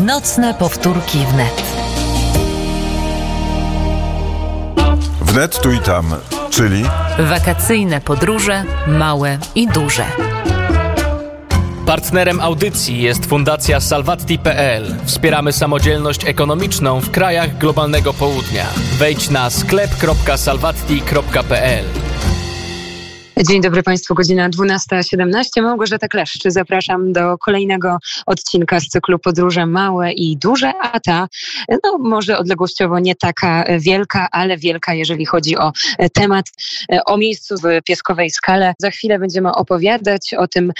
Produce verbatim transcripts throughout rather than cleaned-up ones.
Nocne powtórki wnet. Wnet tu i tam, czyli Wakacyjne podróże, małe i duże. Partnerem audycji jest Fundacja Salvatti kropka pe el. Wspieramy samodzielność ekonomiczną w krajach globalnego południa. Wejdź na sklep kropka salvatti kropka pe el. Dzień dobry Państwu, godzina dwunasta siedemnaście. Małgorzata Kleszcz. Zapraszam do kolejnego odcinka z cyklu Podróże małe i duże, a ta, no może odległościowo nie taka wielka, ale wielka, jeżeli chodzi o temat, o miejscu w Pieskowej Skale. Za chwilę będziemy opowiadać o tym,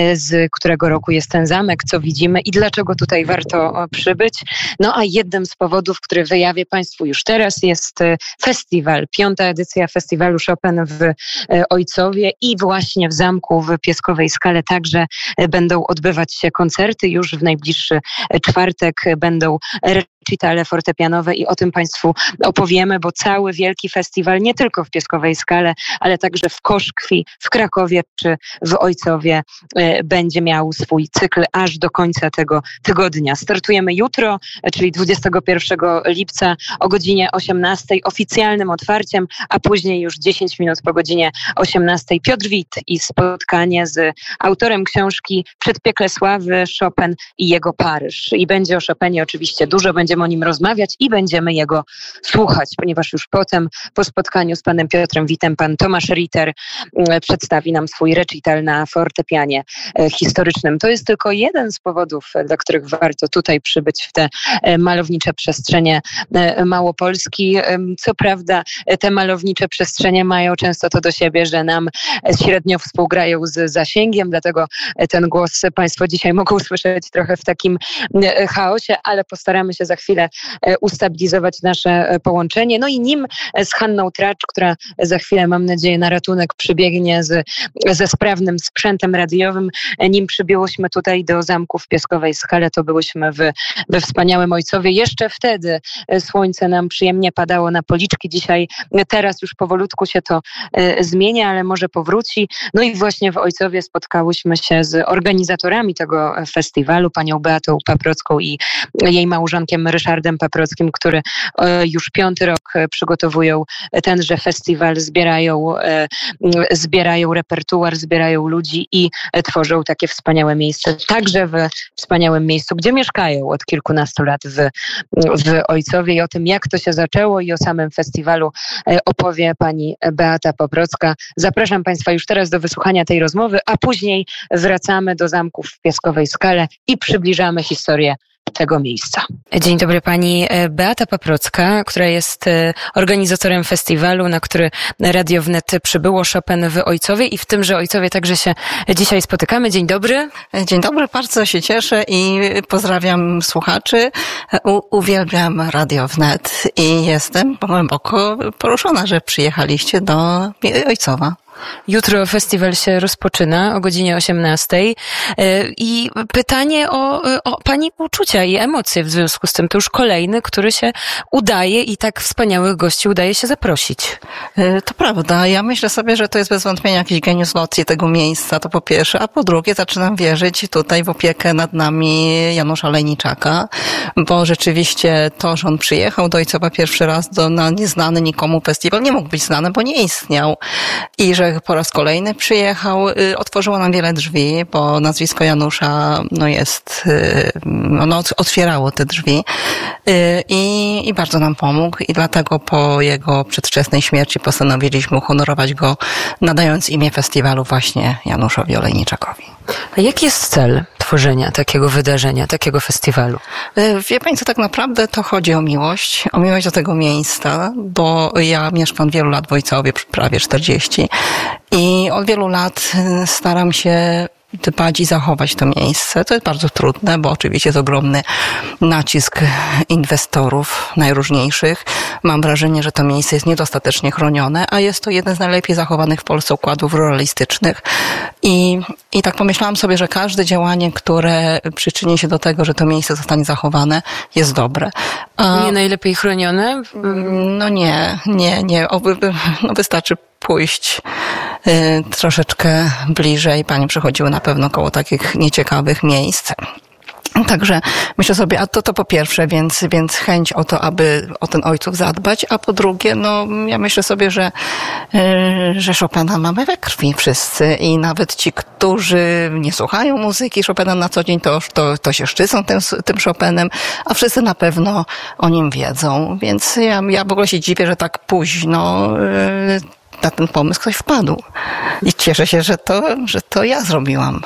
z którego roku jest ten zamek, co widzimy i dlaczego tutaj warto przybyć. No a jednym z powodów, który wyjawię Państwu już teraz, jest festiwal, piąta edycja festiwalu Chopin w Ojcowie. I właśnie w zamku w Pieskowej Skale także będą odbywać się koncerty. Już w najbliższy czwartek będą recitale fortepianowe i o tym Państwu opowiemy, bo cały wielki festiwal nie tylko w Pieskowej Skale, ale także w Koszkwi, w Krakowie czy w Ojcowie będzie miał swój cykl aż do końca tego tygodnia. Startujemy jutro, czyli dwudziestego pierwszego lipca o godzinie osiemnastej oficjalnym otwarciem, a później już dziesięć minut po godzinie osiemnastej Piotr Wit i spotkanie z autorem książki Przedpiekle Sławy, Chopin i jego Paryż. I będzie o Chopinie oczywiście dużo, będziemy o nim rozmawiać i będziemy jego słuchać, ponieważ już potem, po spotkaniu z panem Piotrem Witem, pan Tomasz Ritter przedstawi nam swój recital na fortepianie historycznym. To jest tylko jeden z powodów, dla których warto tutaj przybyć w te malownicze przestrzenie Małopolski. Co prawda te malownicze przestrzenie mają często to do siebie, że nam średnio współgrają z zasięgiem, dlatego ten głos Państwo dzisiaj mogą słyszeć trochę w takim chaosie, ale postaramy się za chwilę ustabilizować nasze połączenie. No i nim z Hanną Tracz, która za chwilę, mam nadzieję, na ratunek przybiegnie z, ze sprawnym sprzętem radiowym, nim przybyłyśmy tutaj do zamku w Pieskowej Skale, to byłyśmy w, we wspaniałym Ojcowie. Jeszcze wtedy słońce nam przyjemnie padało na policzki. Dzisiaj, teraz już powolutku się to zmienia, ale może powróci. No i właśnie w Ojcowie spotkałyśmy się z organizatorami tego festiwalu, panią Beatą Paprocką i jej małżonkiem Ryszardem Paprockim, który już piąty rok przygotowują tenże festiwal, zbierają, zbierają repertuar, zbierają ludzi i tworzą takie wspaniałe miejsce. Także w wspaniałym miejscu, gdzie mieszkają od kilkunastu lat w, w Ojcowie i o tym, jak to się zaczęło i o samym festiwalu opowie pani Beata Paprocka. Zapraszam Państwa już teraz do wysłuchania tej rozmowy, a później wracamy do zamków w Pieskowej Skale i przybliżamy historię tego miejsca. Dzień dobry, pani Beata Paprocka, która jest organizatorem festiwalu, na który Radio Wnet przybyło, Chopin w Ojcowie i w tymże Ojcowie także się dzisiaj spotykamy. Dzień dobry. Dzień dobry, bardzo się cieszę i pozdrawiam słuchaczy. U- uwielbiam Radio Wnet i jestem głęboko poruszona, że przyjechaliście do Ojcowa. Jutro festiwal się rozpoczyna o godzinie osiemnastej i pytanie o, o pani uczucia i emocje w związku z tym. To już kolejny, który się udaje i tak wspaniałych gości udaje się zaprosić. To prawda. Ja myślę sobie, że to jest bez wątpienia jakiś geniusz loci tego miejsca, to po pierwsze, a po drugie zaczynam wierzyć tutaj w opiekę nad nami Janusza Olejniczaka, bo rzeczywiście to, że on przyjechał do Ojcowa pierwszy raz do, na nieznany nikomu festiwal, nie mógł być znany, bo nie istniał i że po raz kolejny przyjechał, otworzyło nam wiele drzwi, bo nazwisko Janusza no jest, ono otwierało te drzwi i, i bardzo nam pomógł i dlatego po jego przedwczesnej śmierci postanowiliśmy uhonorować go, nadając imię festiwalu właśnie Januszowi Olejniczakowi. A jaki jest cel tworzenia takiego wydarzenia, takiego festiwalu? Wie pani co, tak naprawdę to chodzi o miłość, o miłość do tego miejsca, bo ja mieszkam wielu lat w Ojcowie, prawie czterdzieści i od wielu lat staram się dbać i zachować to miejsce. To jest bardzo trudne, bo oczywiście jest ogromny nacisk inwestorów najróżniejszych. Mam wrażenie, że to miejsce jest niedostatecznie chronione, a jest to jeden z najlepiej zachowanych w Polsce układów ruralistycznych. I, i tak pomyślałam sobie, że każde działanie, które przyczyni się do tego, że to miejsce zostanie zachowane, jest dobre. A, nie najlepiej chronione? No nie, nie, nie. O, no wystarczy pójść y, troszeczkę bliżej. Pani przechodziły na pewno koło takich nieciekawych miejsc. Także myślę sobie, a to to po pierwsze, więc, więc chęć o to, aby o ten ojców zadbać, a po drugie, no ja myślę sobie, że, że Chopina mamy we krwi wszyscy i nawet ci, którzy nie słuchają muzyki Chopina na co dzień, to, to, to się szczycą tym, tym Chopinem, a wszyscy na pewno o nim wiedzą, więc ja, ja w ogóle się dziwię, że tak późno na ten pomysł ktoś wpadł i cieszę się, że to, że to ja zrobiłam.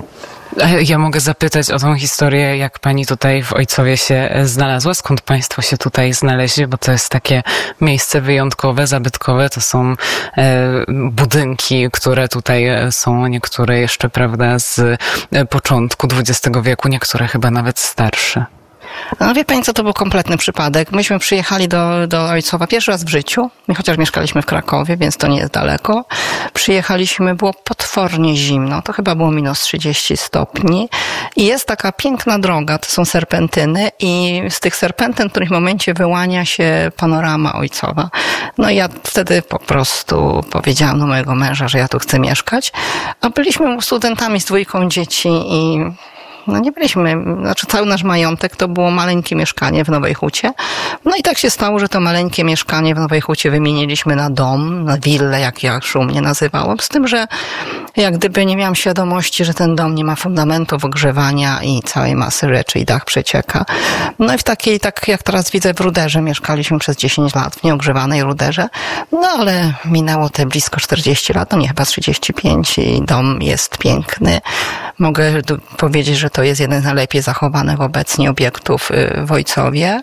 Ja mogę zapytać o tą historię, jak pani tutaj w Ojcowie się znalazła? Skąd państwo się tutaj znaleźli? Bo to jest takie miejsce wyjątkowe, zabytkowe. To są e, budynki, które tutaj są, niektóre jeszcze, prawda, z początku dwudziestego wieku, niektóre chyba nawet starsze. No wie pani co, to był kompletny przypadek. Myśmy przyjechali do, do Ojcowa pierwszy raz w życiu, chociaż mieszkaliśmy w Krakowie, więc to nie jest daleko. Przyjechaliśmy, było potwornie zimno, to chyba było minus trzydzieści stopni i jest taka piękna droga, to są serpentyny i z tych serpentyn w którymś momencie wyłania się panorama Ojcowa. No i ja wtedy po prostu powiedziałam do mojego męża, że ja tu chcę mieszkać, a byliśmy studentami z dwójką dzieci i no nie byliśmy, znaczy cały nasz majątek to było maleńkie mieszkanie w Nowej Hucie. No i tak się stało, że to maleńkie mieszkanie w Nowej Hucie wymieniliśmy na dom, na willę, jak ja szumnie nazywałam. Z tym, że jak gdyby nie miałam świadomości, że ten dom nie ma fundamentów, ogrzewania i całej masy rzeczy i dach przecieka. No i w takiej, tak jak teraz widzę, w Ruderze mieszkaliśmy przez dziesięć lat, w nieogrzewanej Ruderze. No ale minęło te blisko czterdzieści lat, no nie chyba trzydzieści pięć i dom jest piękny. Mogę powiedzieć, że to jest jeden z najlepiej zachowanych obecnie obiektów w Ojcowie.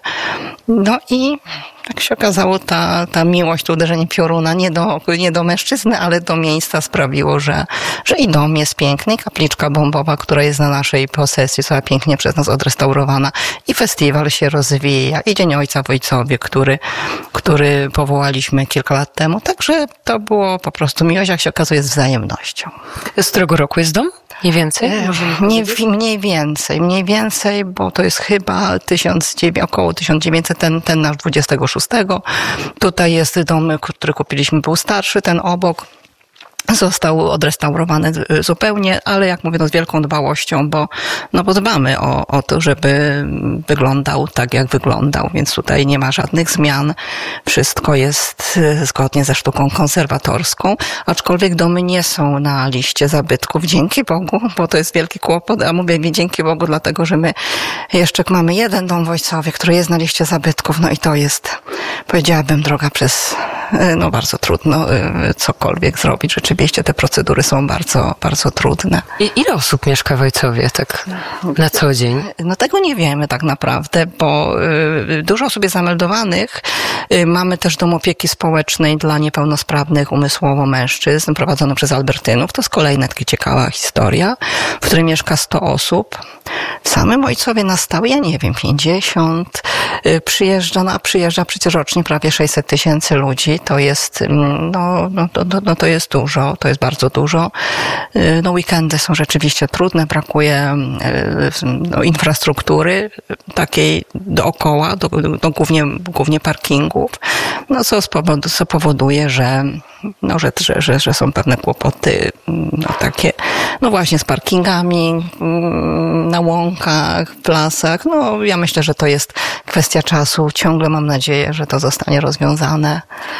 No i jak się okazało, ta, ta miłość, to uderzenie pioruna nie do, nie do mężczyzny, ale do miejsca sprawiło, że, że i dom jest piękny, i kapliczka bombowa, która jest na naszej posesji, została pięknie przez nas odrestaurowana i festiwal się rozwija, i Dzień Ojca w Ojcowie, który, który powołaliśmy kilka lat temu. Także to było po prostu miłość, jak się okazuje, z wzajemnością. Z którego roku jest dom? Mniej więcej? Nie, mniej więcej, mniej więcej, bo to jest chyba tysiąc, około tysiąc dziewięćset, ten, ten nasz dwudziestego szóstego. Tutaj jest dom, który kupiliśmy, był starszy, ten obok. Został odrestaurowany zupełnie, ale jak mówię, no z wielką dbałością, bo, no bo dbamy o, o to, żeby wyglądał tak, jak wyglądał, więc tutaj nie ma żadnych zmian. Wszystko jest zgodnie ze sztuką konserwatorską, aczkolwiek domy nie są na liście zabytków, dzięki Bogu, bo to jest wielki kłopot, a mówię mi dzięki Bogu, dlatego, że my jeszcze mamy jeden dom w Ojcowie, który jest na liście zabytków, no i to jest, powiedziałabym, droga przez, no bardzo trudno cokolwiek zrobić. Rzeczywiście te procedury są bardzo, bardzo trudne. I ile osób mieszka w Ojcowie tak na co dzień? No tego nie wiemy tak naprawdę, bo y, dużo osób jest zameldowanych. Y, mamy też dom opieki społecznej dla niepełnosprawnych umysłowo mężczyzn, prowadzony przez Albertynów. To jest kolejna taka ciekawa historia, w której mieszka sto osób. W samym Ojcowie na stałe, ja nie wiem, pięćdziesiąt. Y, przyjeżdża, no, a przyjeżdża przecież rocznie prawie sześćset tysięcy ludzi. To jest, no, no, no, no to jest dużo, to jest bardzo dużo. No weekendy są rzeczywiście trudne, brakuje no, infrastruktury takiej dookoła, do, do, głównie, głównie parkingów, no co, spowodu, co powoduje, że, no, że, że, że są pewne kłopoty no, takie, no właśnie z parkingami na łąkach, w lasach. No ja myślę, że to jest kwestia czasu. Ciągle mam nadzieję, że to zostanie rozwiązane.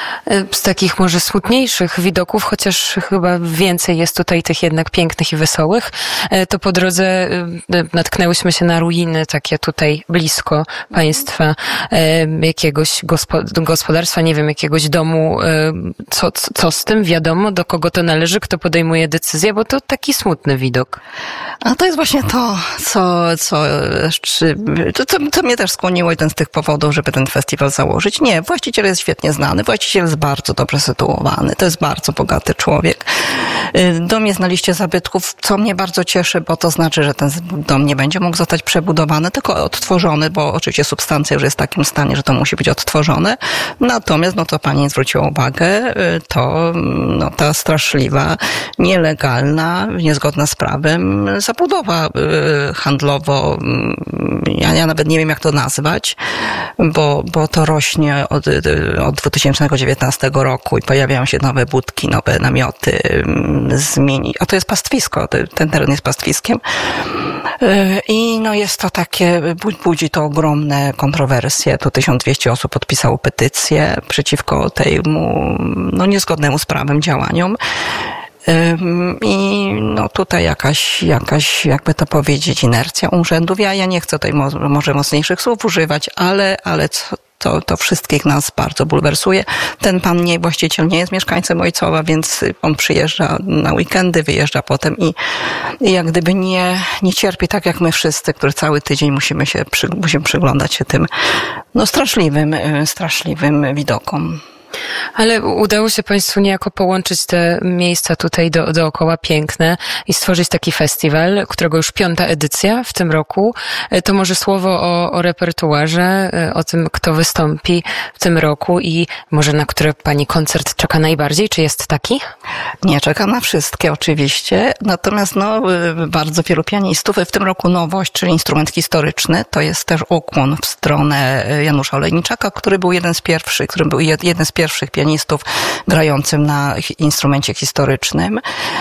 Z takich może smutniejszych widoków, chociaż chyba więcej jest tutaj tych jednak pięknych i wesołych, to po drodze natknęłyśmy się na ruiny takie tutaj blisko państwa, jakiegoś gospodarstwa, nie wiem, jakiegoś domu. Co, co z tym? Wiadomo, do kogo to należy, kto podejmuje decyzję, bo to taki smutny widok. A to jest właśnie to, co, co, czy, to, to, to mnie też skłoniło jeden z tych powodów, żeby ten festiwal założyć. Nie, właściciel jest świetnie znany, właściciel jest bardzo dobrze sytuowany, to jest bardzo bogaty człowiek. Dom jest na liście zabytków, co mnie bardzo cieszy, bo to znaczy, że ten dom nie będzie mógł zostać przebudowany, tylko odtworzony, bo oczywiście substancja już jest w takim stanie, że to musi być odtworzone. Natomiast, no to pani zwróciła uwagę, to no, ta straszliwa, nielegalna, niezgodna z prawem zabudowa handlowo ja, ja nawet nie wiem, jak to nazwać, bo, bo to rośnie od, od dwa tysiące dziewiętnastego roku i pojawiają się nowe budki, nowe namioty, zmieni. A to jest pastwisko, ten teren jest pastwiskiem. I no jest to takie, budzi to ogromne kontrowersje. Tu tysiąc dwieście osób podpisało petycję przeciwko temu, no niezgodnemu z prawem działaniom. I no tutaj jakaś, jakaś, jakby to powiedzieć, inercja urzędów. Ja, ja nie chcę tutaj mo- może mocniejszych słów używać, ale, ale co, to, to wszystkich nas bardzo bulwersuje. Ten pan nie, właściciel nie jest mieszkańcem Ojcowa, więc on przyjeżdża na weekendy, wyjeżdża potem i, i jak gdyby nie, nie cierpi tak jak my wszyscy, którzy cały tydzień musimy się, przy, musimy przyglądać się tym, no straszliwym, straszliwym widokom. Ale udało się Państwu niejako połączyć te miejsca tutaj do, dookoła piękne i stworzyć taki festiwal, którego już piąta edycja w tym roku. To może słowo o, o repertuarze, o tym, kto wystąpi w tym roku i może na który Pani koncert czeka najbardziej? Czy jest taki? Nie, czekam na wszystkie oczywiście, natomiast no, bardzo wielu pianistów. W tym roku nowość, czyli instrument historyczny, to jest też ukłon w stronę Janusza Olejniczaka, który był jeden z pierwszych, który był jeden z pierwszych pianistów grającym na instrumencie historycznym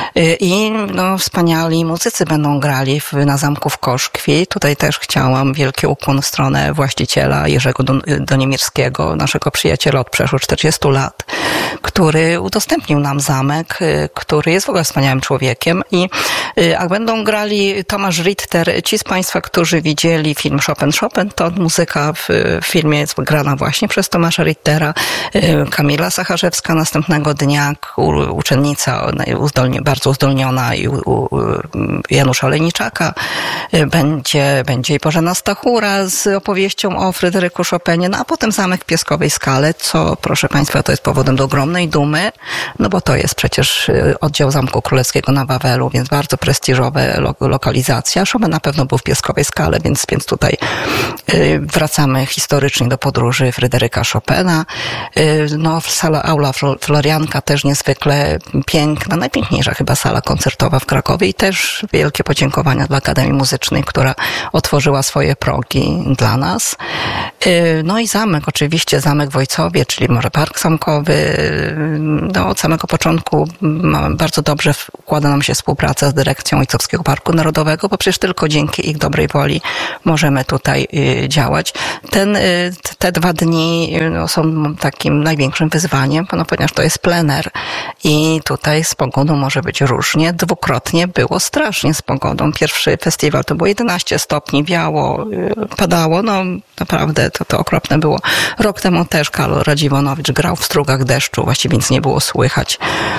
i no, wspaniali muzycy będą grali w, na Zamku w Koszkwi. Tutaj też chciałam wielki ukłon w stronę właściciela Jerzego Doniemirskiego, naszego przyjaciela od przeszło czterdziestu lat, który udostępnił nam zamek, który jest w ogóle wspaniałym człowiekiem i a będą grali Tomasz Richter. Ci z Państwa, którzy widzieli film Chopin Chopin, to muzyka w filmie jest grana właśnie przez Tomasza Richtera. Kamila Sacharzewska następnego dnia, uczennica uzdolnie, bardzo uzdolniona i u, u, Janusza Olejniczaka. Będzie, będzie i Bożena Stachura z opowieścią o Fryderyku Chopinie, no a potem Zamek w Pieskowej Skale, co proszę Państwa, to jest powodem do ogromnej dumy, no bo to jest przecież oddział Zamku Królewskiego na Wawelu, więc bardzo prestiżowa lo, lokalizacja. Chopin na pewno był w Pieskowej Skale, więc, więc tutaj y, wracamy historycznie do podróży Fryderyka Chopina. Y, no sala Aula Florianka też niezwykle piękna, najpiękniejsza chyba sala koncertowa w Krakowie i też wielkie podziękowania dla Akademii Muzycznej, która otworzyła swoje progi dla nas. Y, no i zamek, oczywiście Zamek w Ojcowie, czyli może Park Zamkowy. No, od samego początku bardzo dobrze układa nam się współpraca z dyrekcją Ojcowskiego Parku Narodowego, bo przecież tylko dzięki ich dobrej woli możemy tutaj działać. Ten, te dwa dni no, są takim największym wyzwaniem, no, ponieważ to jest plener i tutaj z pogodą może być różnie. Dwukrotnie było strasznie z pogodą. Pierwszy festiwal to było jedenaście stopni, wiało, padało, no naprawdę to, to okropne było. Rok temu też Karol Radziwonowicz grał w strugach deszczu, właściwie nic nie było słychać,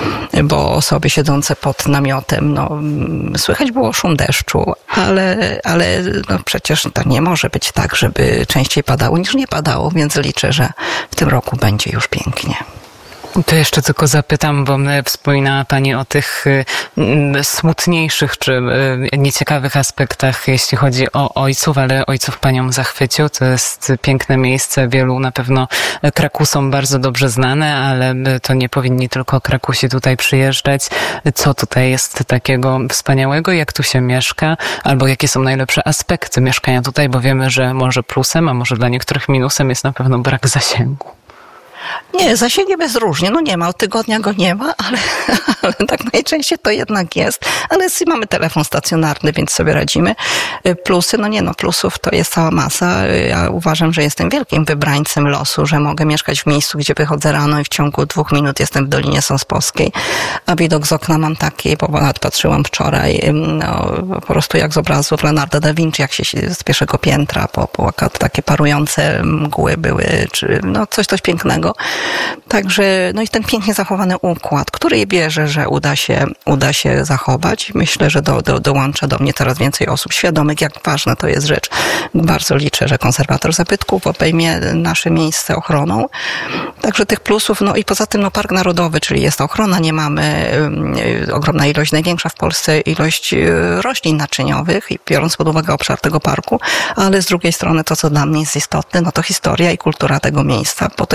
bo osoby siedzące pod namiotem, no słychać było szum deszczu, ale, ale no przecież to nie może być tak, żeby częściej padało niż nie padało, więc liczę, że w tym roku będzie już pięknie. To jeszcze tylko zapytam, bo wspominała Pani o tych smutniejszych czy nieciekawych aspektach, jeśli chodzi o ojców, ale ojców Panią zachwycił. To jest piękne miejsce. Wielu na pewno Krakusom bardzo dobrze znane, ale to nie powinni tylko Krakusi tutaj przyjeżdżać. Co tutaj jest takiego wspaniałego? Jak tu się mieszka? Albo jakie są najlepsze aspekty mieszkania tutaj? Bo wiemy, że może plusem, a może dla niektórych minusem jest na pewno brak zasięgu. Nie, zasięgiem jest różnie. No nie ma, od tygodnia go nie ma, ale, ale tak najczęściej to jednak jest. Ale mamy telefon stacjonarny, więc sobie radzimy. Plusy, no nie no, plusów to jest cała masa. Ja uważam, że jestem wielkim wybrańcem losu, że mogę mieszkać w miejscu, gdzie wychodzę rano i w ciągu dwóch minut jestem w Dolinie Sąspowskiej. A widok z okna mam taki, bo nawet patrzyłam wczoraj, no po prostu jak z obrazów Leonardo da Vinci, jak się z pierwszego piętra, po, po takie parujące mgły były, czy no coś, coś pięknego. Także, no i ten pięknie zachowany układ, który wierzę, że uda się, uda się zachować. Myślę, że do, do, dołącza do mnie coraz więcej osób świadomych, jak ważna to jest rzecz. Bardzo liczę, że konserwator zabytków obejmie nasze miejsce ochroną. Także tych plusów, no i poza tym, no Park Narodowy, czyli jest ochrona, nie mamy y, ogromna ilość, największa w Polsce ilość y, roślin naczyniowych, i biorąc pod uwagę obszar tego parku, ale z drugiej strony to, co dla mnie jest istotne, no to historia i kultura tego miejsca, bo to jest fascynujące.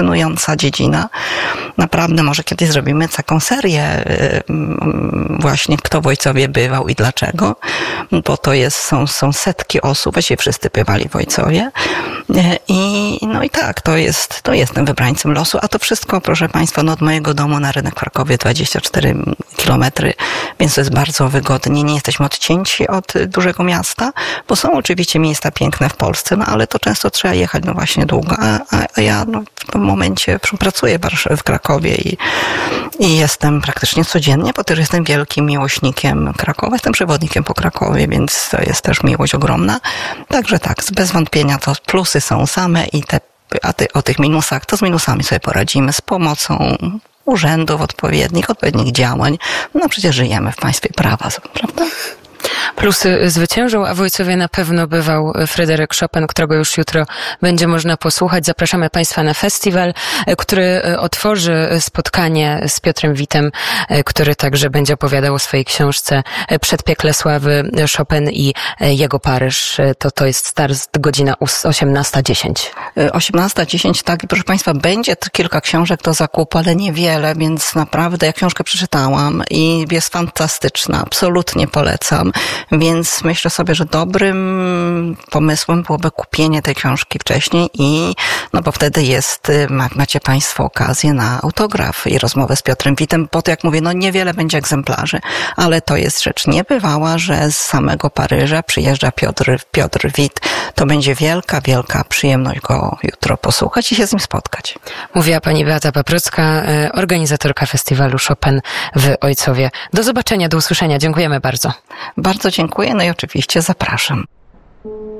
fascynująca dziedzina. Naprawdę może kiedyś zrobimy taką serię właśnie kto w Ojcowie bywał i dlaczego, bo to jest, są, są setki osób, właściwie wszyscy bywali w Ojcowie. I no i tak, to jest, to jestem wybrańcem losu, a to wszystko, proszę Państwa, no od mojego domu na rynek w Krakowie dwadzieścia cztery kilometry, więc to jest bardzo wygodnie. Nie jesteśmy odcięci od dużego miasta, bo są oczywiście miejsca piękne w Polsce, no ale to często trzeba jechać no właśnie długo, a, a, a ja no, w tym momencie pracuję w Krakowie i, i jestem praktycznie codziennie, bo też jestem wielkim miłośnikiem Krakowa, jestem przewodnikiem po Krakowie, więc to jest też miłość ogromna. Także tak, bez wątpienia to plusy są same i te, a ty, o tych minusach, to z minusami sobie poradzimy z pomocą urzędów odpowiednich, odpowiednich działań. No przecież żyjemy w państwie prawa, prawda? Plusy zwyciężą, a w Ojcowie na pewno bywał Fryderyk Chopin, którego już jutro będzie można posłuchać. Zapraszamy Państwa na festiwal, który otworzy spotkanie z Piotrem Witem, który także będzie opowiadał o swojej książce Przedpiekle sławy Chopin i jego Paryż. To, to jest start, godzina osiemnasta dziesięć. osiemnasta dziesięć, tak. I proszę Państwa, będzie to kilka książek do zakupu, ale niewiele, więc naprawdę ja książkę przeczytałam i jest fantastyczna. Absolutnie polecam. Więc myślę sobie, że dobrym pomysłem byłoby kupienie tej książki wcześniej i no bo wtedy jest, macie Państwo okazję na autograf i rozmowę z Piotrem Witem, bo to jak mówię, no niewiele będzie egzemplarzy, ale to jest rzecz niebywała, że z samego Paryża przyjeżdża Piotr, Piotr Wit. To będzie wielka, wielka przyjemność go jutro posłuchać i się z nim spotkać. Mówiła pani Beata Paprocka, organizatorka festiwalu Chopin w Ojcowie. Do zobaczenia, do usłyszenia. Dziękujemy bardzo. Bardzo dziękuję, no i oczywiście zapraszam.